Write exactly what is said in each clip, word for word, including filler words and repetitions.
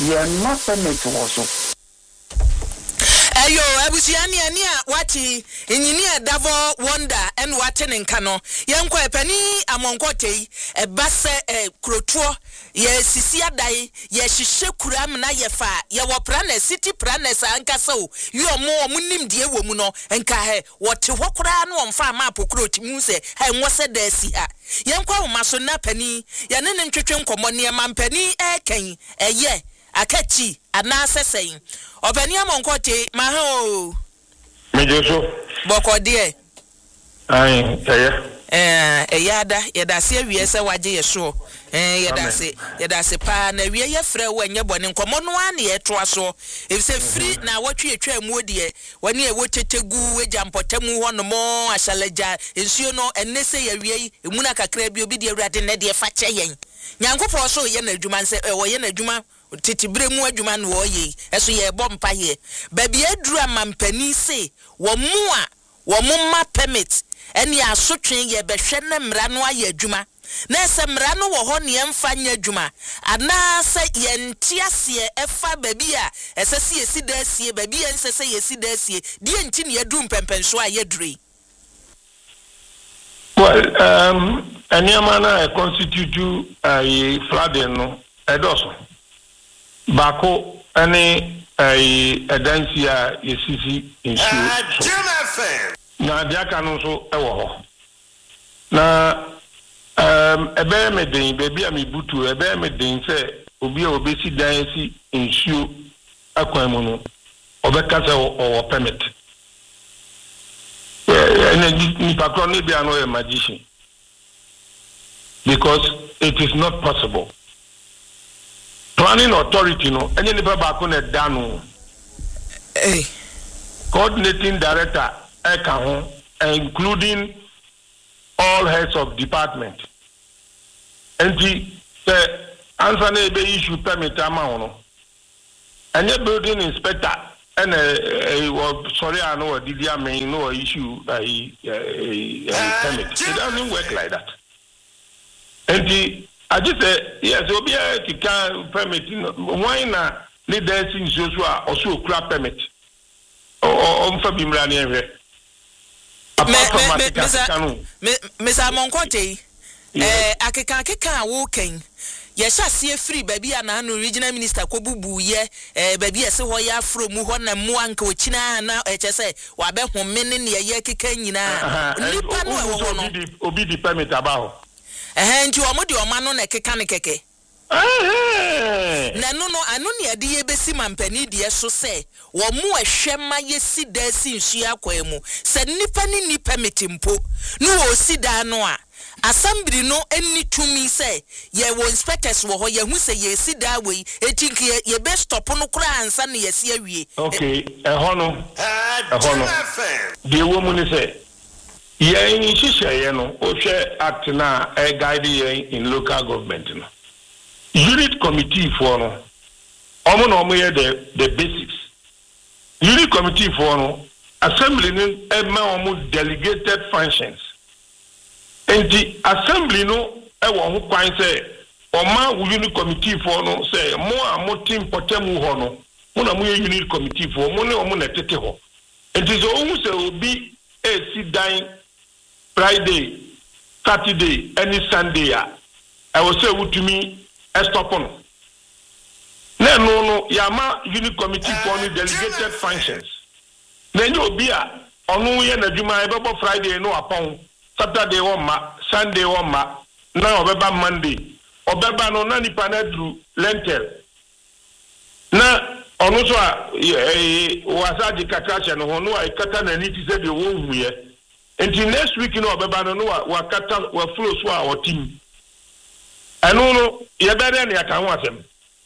Ye ma permit wo so. Ayo abusiani ani a wati engineer Davo Wonder en wate nka no yenko epani amonkotei ebase e krotuo ye sisi adai ye hihye kuram na ye fa ye wo prana city pranes ankasa o yo mo omunim die wo mu no nka he wote hokura na omfa map kroti mu se he nwose da si ha yenko amaso na pani ye ne ntwetwe nkomo ne mampani eken eye akachi anasesen obani amonkote maho mejeso boko de ai eye eh eyada yedase awie se waje yeso eh yedase yedase pa na wie ye frɛ wo anye bone nkomo no ane yeto aso efse free na watwe etwa mu odie wani e wotetegu wejampotamu ho no mo ahyalaja ensuo no enese ye wie emu na kakra bi obi de awurade ne de fa kye yen nyankopɔ so ye na adwuma nse wo ye na adwuma titibre mu adwuma no wo ye eso ye bompa he ba bia aduru amampani se wo mu a wo mu ma permit eni asotwe ye behwe na mra no aye adwuma na se mra no wo ho ne emfa nya adwuma ana se ye ntiase efa ba bia esese ye si da sie ba bia nsese ye si da sie die nti ne adu mpempenso a ye dure. Well, um, any man constitute a flooding no edoso. Bako any a dancia yesisi issue. Na diaka no so ewo. Na um ebe me den baby ami butu ebe me den se obi obi si dan si issue akwan mu no obeka se o permit. Ni pakro ni bi ano a magician because it is not possible. Planning authority no any nipa ba ko na dano eh coordinating director eka ho including all heads of department and the answer na be issue permit ama no any building inspector and uh sorry I know did ya mean no issue a permit. It doesn't work like that. And the I just say yes, obi a can permit why na need dancing so also crap permit or on for bimrani here. Mister Monkote eh akeka akeka wo ken yesha sie free baby ana no regional minister ko bubu ye eh baby ese ho ya afro mu ho na mu anka okina na eche se wa be homene ne ye keka nyina nipa no e wo no obi di permit abaho eh nti o mo di o ma no na keka ne keke eh na no no anu ne ade ye besi mampani de so se wo mu ehwema ye si da si nsu akwa mu se nipa ni ni permit mpo no wo si da no a assembly no any to me say ye wo inspectors wo ho ye hu say ye si da we etinki ye be stop no kura ansa na ye si awie. Okay e ho no e ho no de wo mu ni say ye ni hihye ye no o hwe act na e guide ye in local government no unit committee for no omo no omo ye the the basics unit committee for no assembly no e ma omo delegated functions. And the assembly no e wo ho kwan say o ma unit committee for no say mo a mo team potemu ho no mo na mo unit committee for mo ne o mo na tete ho and so o say obi e si dan Friday Saturday any Sunday a I will say wutumi e stop no na no no ya ma unit committee for no delegated functions na nyi obi a onu ye na dwuma e bebo Friday no apon Saturday one ma, Sunday one ma, now obeba Monday. Obeba no na nipa na dru lentil. Na onu so a eh wasa di kata no no a kata na ni ti se de wo huye. Enti next week no obeba no no wa kata wa flow so a o team. Anu no ye bere na ya kan ho asem.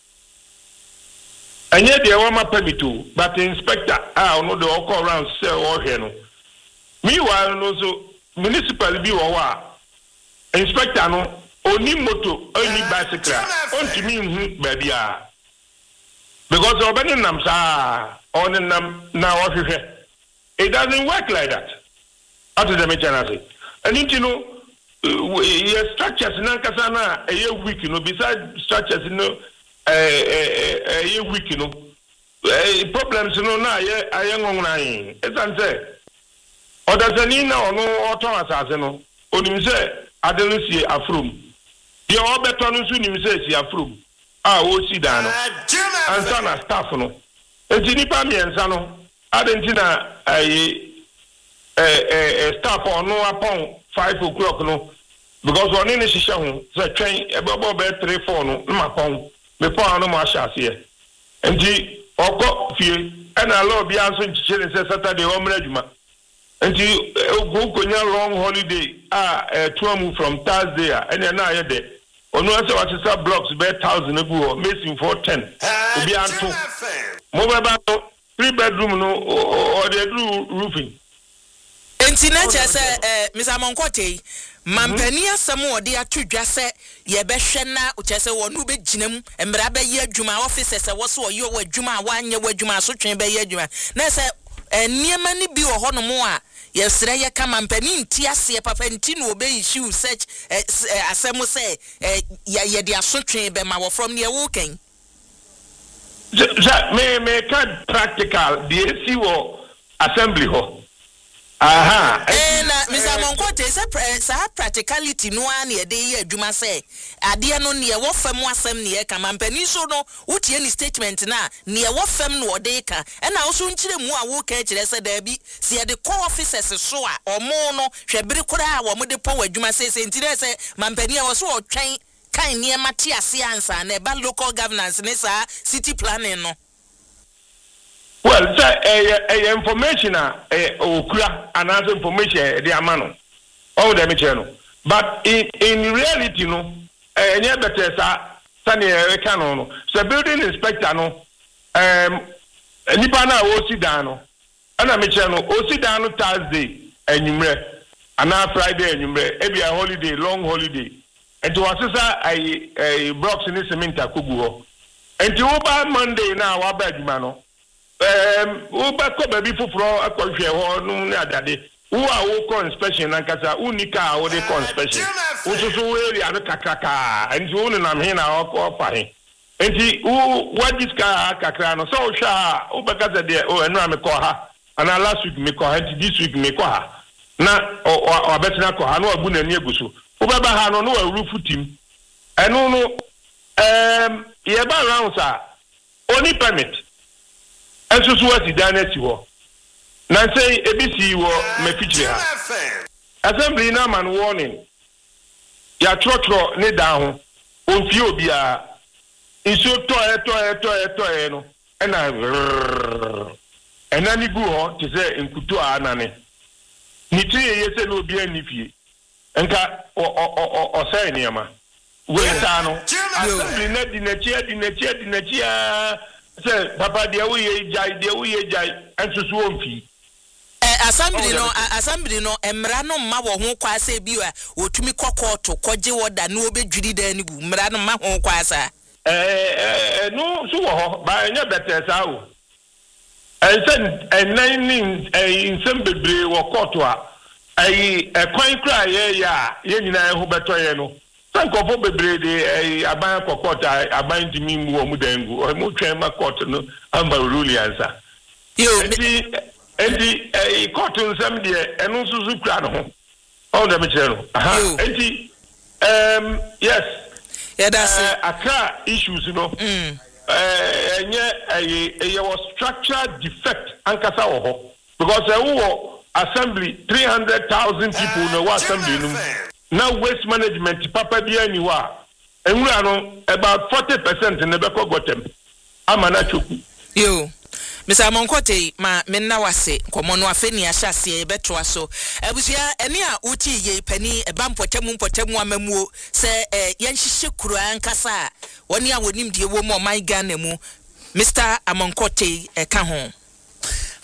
Anye de wa ma permit o, but inspector ah no de o call around say o hwe no. Meanwhile no so municipal bi wo wa inspector no oni moto oni bicycle onti mi hu ba bia because obeni nam sa on nam na wo hwehwe it doesn't work like that after the mention say and you know your structures na kasa na e weak no beside structures no eh eh eh week no eh problems no na ye aye ngongran esan say odasani na ono oton asase no onim say adenu sie afrom de obeto no so nim say si afrom a o si da no ansa na staff no enti nipa miensa no adentina aye eh eh staff ono upon five o'clock no because one in the shisha say train about three four no ma pon me pon no ma sha se enti oko fie and allow bi anso nchire say Saturday o mra djuma enti go konya long holiday ah two from Thursday and na ye de onu say what say blocks be one thousand egu mason for ten obi anto mo be ba three bedroom no or the roofing enti na che say eh Mister Monkote mampani asem odi atudwa se ye behwe na uchese wonu be ginam emra be ye adwuma office se wo so yo adwuma wanye wadwuma so twen be ye adwuma na se eniema ni bi wo hono mo a ye sere ye ka mampani nti ase papa nti no be issue search asem se ye ye de asotwen be ma wo from ne wo ken me me ka practical the see wo assembly ho. Aha. Eh na Mister Monkote say say practicality no an ye dey ye adwuma say ade no ne wo fam asem ne ye ka mampani so no wotie ni statement na ne wo fam no ode ka e na wo so nkire mu a wo ka kire say da bi se ye de call officers so a omo no hwebere kura a wo mo de po adwuma say say ntire say mampani a wo so otwen kan ne mate ase ansa na ba local governance ne sa city planning no. Well, sir, eh information eh okura another information the amano. All them channel. But in in reality no eh nya better sa sani e ka no. So building inspector no um nipa na o si dan no. Ana me channel o si dan no Thursday enyumre ana Friday enyumre e bia holiday long holiday. And to assesa ai ai blocks ni cement akogu ho. And to ba Monday na wa ba adwuma no. Um, Uba ko baby fufuro akwahwe ho no ne adade wo a wo ko inspection na nkasa unika wo de ko inspection wo so so area no kakaka enti wo no nam he na o fa he enti wo wajiska kakra no so hwa wo beka ze de o enu am ko ha ana last week me ko ha enti this week me ko ha na o betina ko ha no abu na ni eguso wo beba ha no no wa rufu tim enu no um ye ba round sa oni permit enso so wati daneti wo na say ebisi wo mefichire ha assembly na man warning ya trotro ne da ho onfi obi a iso to eto eto eto e no ena ena ni gu ho te say enkutu anane ni ti ye se no obi anifie enka o o o say niama we ta no assembly na di na chia di na chia di na chia say papa dia we ye jai dia we ye jai ensusu onfi eh assembly no assembly no emra no ma wo ho kwa asa bi a otumi kokoto koje woda na obedwiri da ni bu emra no ma ho kwa asa eh eh no so wo ho ba nya better sa o ensen enan ni ensem bebre wo koto a ai ekwan kra ye ya ye nyina ho beto ye no sankofo bebre de aban kokota aban dimi mu o mu dangu o mu twen ma court no amba rule answer yo enti enti eh court nsam de enu susu kra no ho all the material aha enti um yes yeah that's it aka issues no mm eh enye eh was structural defect ankasa wo ho because eh wo assembly three hundred thousand people no assembly no now waste management papa bi aniwa enwura no about forty percent ne be ko gotem amana choku yo Mister Monkote ma menna wase komo no afeni ahyase e beto aso abusia ene a uti ye pani e bampotemu mpotemu amamuo se yenhihye kuru ankasa woni a wonim de wo mo my Ghana mu Mister Monkote e ka ho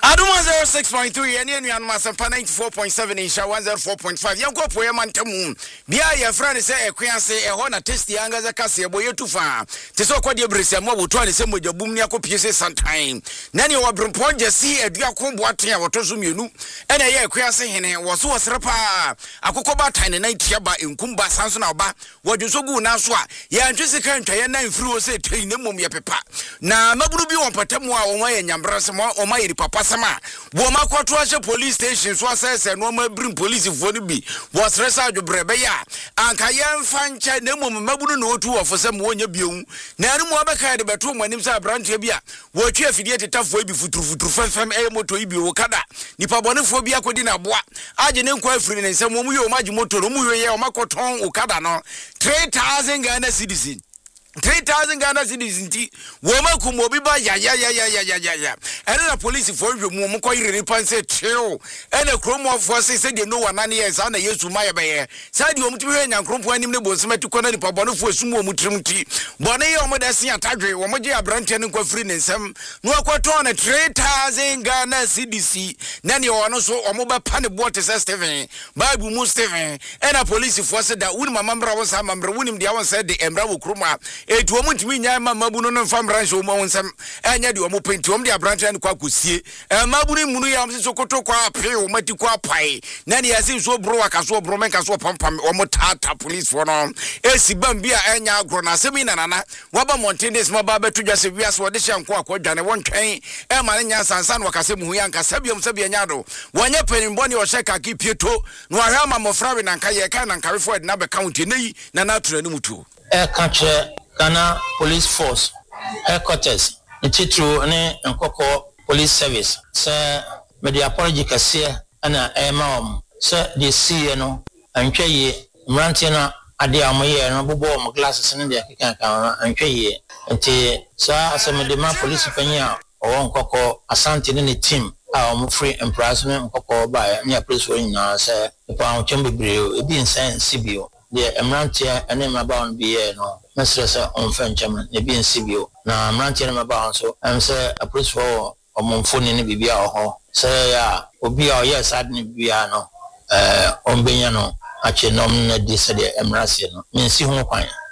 Aduma zero six point three and you and Masampa ninety-four point seven in Sha one oh four point five. Yanko Poyaman Tamu. Bia your friend say a queer say a honor testy anga za kasi boy too far. Tiso kwa di brisa mo to the same with your boom yako pieces sometime. Nani wa brumponja see a diaco boatia or tosumunu. And a year queer saying was so srapa. Akokoba tiny night yaba in Kumba Sansona ba. What you so good now swa. Ya Jessica and Tayana in Fru say to him ya pepa. Na Mabubi on Patamua or my and Yambrasama or my papa. Woma kwatwaje police station so asese no ma bring police for no bi was resa dwobrebe ya anka yemfa nche na mum mabunu no otu ofose mo wonya biom na anu mo abeka de beto mo anim sa branche bi a wo twa afidie tetafo bi futuru futuru fam e moto ibi wo kada nipa bonefo bi akodi na boa age ne nkwa afiri ne nsem mo yo maji moto no mo yo ye o makoton o kada no three thousand Ghana cedis three thousand Ghana cedis nti wo makum obi ba ya ya ya ya ya ya ya ene na police for hwe mu mo ko yire pan se treo ene kromo for se se de no wanane yes ana yesu maye be ye sa de omti hwe nyankrompo anim ne bonsemati ko na nipa bonu fo asum omu trimti bone ye omo da sia tadwe wo mo je abrante ne kwa free ne nsem no akoto na three thousand Ghana cedis na ne wono so omo ba pa ne bote se Stephen bible mu Stephen ene police for se da wuni mamambra wo sa mambre wuni dia won se de embra wo kroma etu omu ntimi nya ma mabuno no famra nso mo wonsam anya de omu penti omu de abrante ne kwa kosie e mabuni munu ya mse sokoto kwa pe o mati kwa pai na ne yasi so bro akaso bro men kaso pampam omu tata police for no esi bambia enya agro na semi na nana waba mountains ma ba betu dwase wiase wode hye nko akwadwane wontwen e ma nya sansa no wakase mu ya nka sabiam sabia nya do wonye penimbo ne o hye ka ki pieto no ahwa ma mofra we na nka ye ka na nka refo na be count nei na na tura ni mutu e ka che Ghana Police Force headquarters Nchitru ne Nkoko Police Service se media apology kase ana emam se de see no antwaye mrantie na ade amoye no bobo mo glasses ne de keka kan antwaye nti sa asemede ma police panya o Nkoko Asante ne team a o free empress ne Nkoko ba ne police wo nyina se pa on chembebre ebi nsan sibio de emrantie ene maba on biye no mesresa on fenchama ne bi nsibio na mrantie ne maba on so am se a police for omonfoni ne bibia ho se ya obi a yes sad ne bibia no eh ombenya no ache nom na di se de emrase no mensi ho kwan ene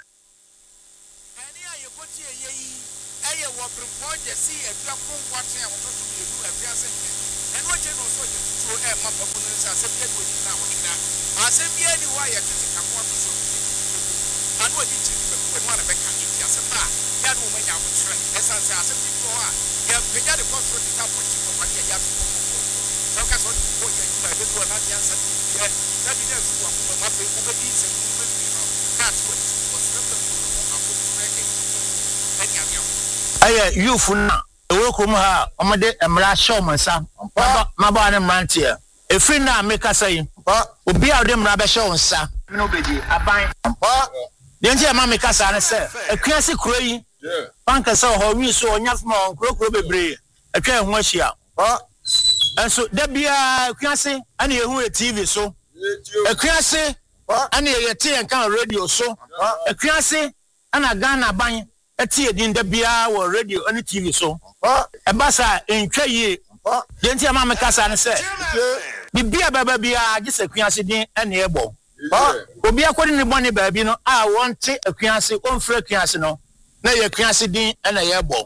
ayekoti eyi eye wo brempoje si edua konkwate a wo to so yelu afiase ene oje no so je tuo e mapa bu no sa se bia go ni na wo kina ase bia ni wa ye tete kakwa to so anu odi chiri be ko enu ana be ka nti ase pa ya do manya wo tre esanse ase bi ko a ya penya de control di tapo chi ko kwate ya ko ko so ka so ko ya ni ba de ko na ya sa ye da bi de fu wa ko ma pe ko be di se ko be fi no ka to it was not the ko ma ko tre ke eni abia aye youth na ewo ko mu ha omode emra show mansa ma ba ne mrantie efri na meka sai obi a de mra be show nsa no beji aban Denti ama me kasa na se akuase kuro yi banka se ho wi so onya fuma kuro kuro bebre atwa ho ahia ho enso da bia akuase ana ye hu T V so akuase ana ye te en kan radio so akuase ana Ghana ban eti edin da bia wo radio ana T V so e basa entwa yi denti ama me kasa na se bibia baba bia agise akuase din ana ye bo obi akwodi ne bone baabi no a wonte akuase onfra akuase no na ye akuase din na ye bo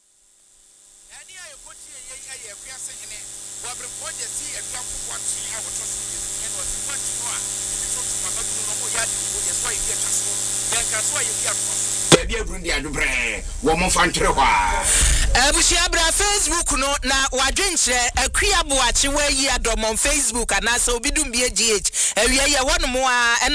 eni ayekoti eyi aye akuase hene wo brempoje si edua kokwate a wo to so ene wo kwati no a e to to mama bu no mo ya di wo ye so ayi bi ataso ye ka so ayi bi ataso be bi Burundi adubre wo mo fantre hwa Abushia bra Facebook no na wadwenkyere akua boache wa yi adomon Facebook anasa obidum bi G H awie ye wono mo a